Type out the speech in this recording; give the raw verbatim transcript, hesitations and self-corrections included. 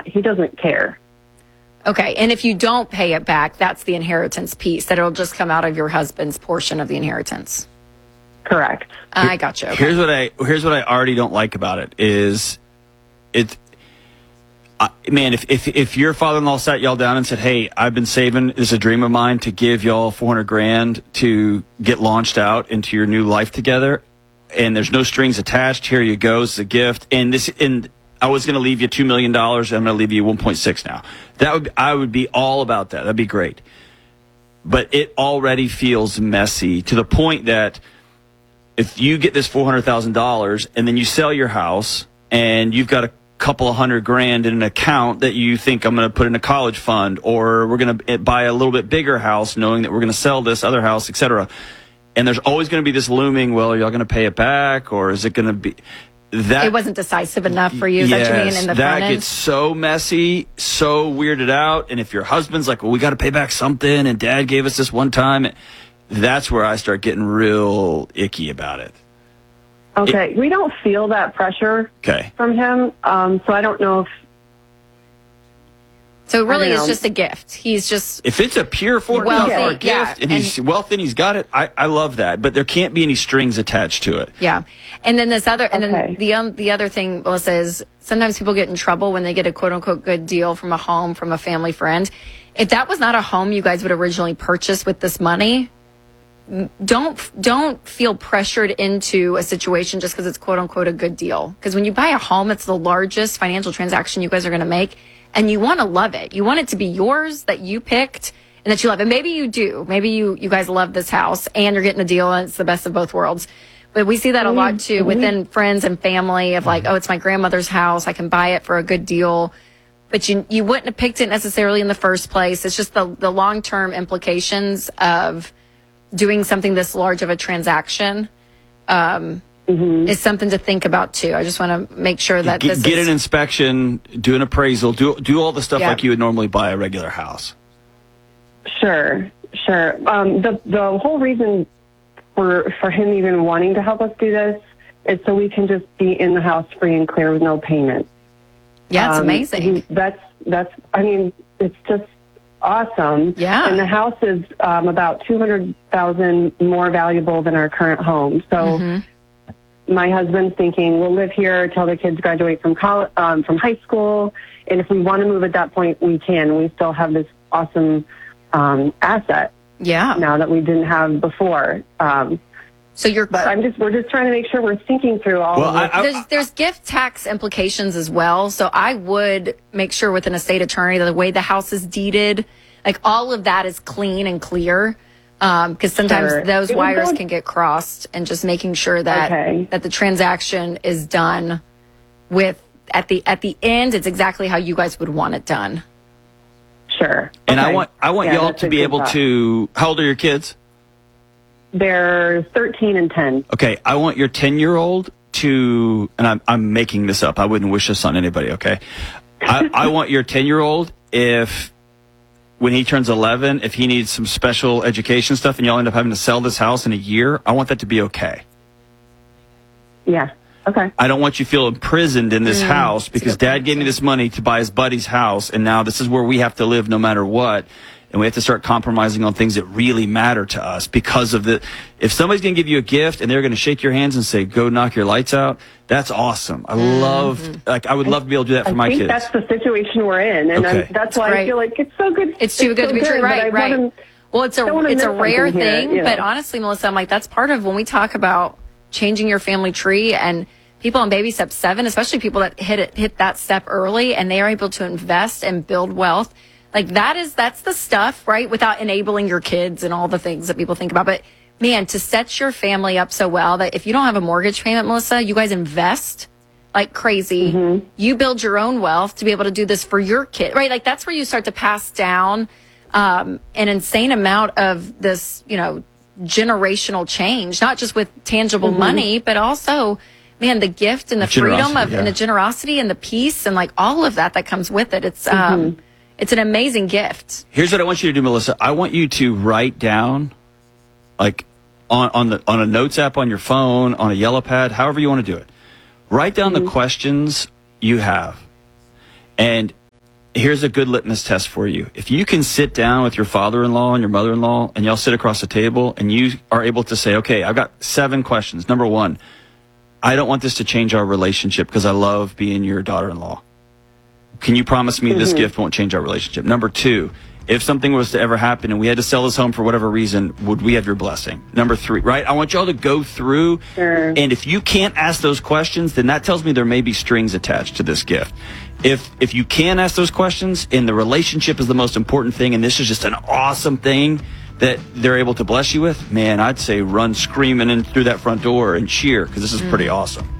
he doesn't care. Okay, and if you don't pay it back, that's the inheritance piece, that it'll just come out of your husband's portion of the inheritance. Correct. I got you. Okay. Here's what I here's what I already don't like about it is it uh, man, if, if if your father-in-law sat y'all down and said, "Hey, I've been saving, it's a dream of mine to give y'all four hundred grand to get launched out into your new life together, and there's no strings attached. Here you go, it's a gift, and this and I was going to leave you two million dollars. I'm going to leave you one point six now." That would I would be all about that. That'd be great. But it already feels messy to the point that if you get this four hundred thousand dollars and then you sell your house and you've got a couple of hundred grand in an account that you think I'm going to put in a college fund, or we're going to buy a little bit bigger house knowing that we're going to sell this other house, et cetera. And there's always going to be this looming, well, are y'all going to pay it back, or is it going to be... That, it wasn't decisive enough for you. Is yes, that you mean in the that front end? gets so messy, so weirded out. And if your husband's like, well, we got to pay back something, and dad gave us this one time, that's where I start getting real icky about it. Okay, it, we don't feel that pressure okay. from him, um, so I don't know if... So really it's just a gift. He's just... If it's a pure four hundred thousand dollars gift yeah, and he's and, wealthy and he's got it, I, I love that. But there can't be any strings attached to it. Yeah. And then this other, and okay. then the um, the other thing, Melissa, is sometimes people get in trouble when they get a quote-unquote good deal from a home, from a family friend. If that was not a home you guys would originally purchase with this money, don't don't feel pressured into a situation just because it's quote-unquote a good deal. Because when you buy a home, it's the largest financial transaction you guys are going to make. And you want to love it. You want it to be yours, that you picked, and that you love. And maybe you do. Maybe you, you guys love this house, and you're getting a deal, and it's the best of both worlds. But we see that a lot, too, within friends and family of like, oh, it's my grandmother's house. I can buy it for a good deal. But you you wouldn't have picked it necessarily in the first place. It's just the, the long-term implications of doing something this large of a transaction. Um Mm-hmm. is something to think about too. I just want to make sure that get, this get is, an inspection, do an appraisal, do do all the stuff yeah. like you would normally buy a regular house. Sure, sure. Um, the the whole reason for for him even wanting to help us do this is so we can just be in the house free and clear with no payment. Yeah, it's um, amazing. He, that's that's. I mean, it's just awesome. Yeah, and the house is um, about two hundred thousand more valuable than our current home. So. Mm-hmm. My husband's thinking we'll live here till the kids graduate from college, um, from high school, and if we want to move at that point, we can. We still have this awesome um, asset. Yeah. Now that we didn't have before. Um, so you're. But I'm just. We're just trying to make sure we're thinking through all well, of this. I, I, there's there's gift tax implications as well. So I would make sure with an estate attorney that the way the house is deeded, like all of that is clean and clear. Um, because sometimes sure. those wires can get crossed, and just making sure that okay. that the transaction is done with at the at the end, it's exactly how you guys would want it done. Sure. And okay. I want I want yeah, y'all to be able thought. to. How old are your kids? They're thirteen and ten. Okay, I want your ten-year-old to, and I'm I'm making this up. I wouldn't wish this on anybody. Okay, I, I want your ten-year-old if. When he turns eleven, if he needs some special education stuff and y'all end up having to sell this house in a year, I want that to be okay. Yeah. Okay. I don't want you to feel imprisoned in this mm, house because dad gave me this money to buy his buddy's house, and now this is where we have to live no matter what. And we have to start compromising on things that really matter to us because of the... If somebody's going to give you a gift and they're going to shake your hands and say, go knock your lights out, that's awesome. I mm-hmm. love... Like, I would love to be able to do that for I my think kids. that's the situation we're in, and okay. I'm, that's why Great. I feel like it's so good. It's too it's good so to be true. Right, right. Wanna, well, it's a it's a rare thing, here, you know? but honestly, Melissa, I'm like, that's part of when we talk about changing your family tree, and people on baby step seven, especially people that hit it, hit that step early and they are able to invest and build wealth. Like that is, that's the stuff, right? Without enabling your kids and all the things that people think about. But man, to set your family up so well that if you don't have a mortgage payment, Melissa, you guys invest like crazy. Mm-hmm. You build your own wealth to be able to do this for your kid, right? Like that's where you start to pass down um, an insane amount of this, you know, generational change, not just with tangible mm-hmm. money, but also, man, the gift and the, the freedom of, yeah. and the generosity and the peace and like all of that that comes with it. It's, mm-hmm. um, it's an amazing gift. Here's what I want you to do, Melissa. I want you to write down, like on, on the on a notes app on your phone, on a yellow pad, however you want to do it. Write down mm-hmm. the questions you have. And here's a good litmus test for you. If you can sit down with your father-in-law and your mother-in-law and y'all sit across the table and you are able to say, okay, I've got seven questions. Number one, I don't want this to change our relationship because I love being your daughter-in-law. Can you promise me mm-hmm. this gift won't change our relationship? Number two, if something was to ever happen and we had to sell this home for whatever reason, would we have your blessing? Number three, right? I want y'all to go through. Sure. And if you can't ask those questions, then that tells me there may be strings attached to this gift. If if you can ask those questions and the relationship is the most important thing and this is just an awesome thing that they're able to bless you with, man, I'd say run screaming in through that front door and cheer because this is pretty awesome.